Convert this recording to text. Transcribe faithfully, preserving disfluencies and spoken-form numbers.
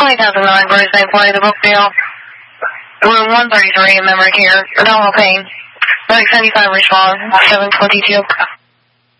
five thousand nine, Bruce, they play the Brookville. Room one thirty-three, memory here. Abdominal pain. Medic seventy-five, respond. seven twenty-two.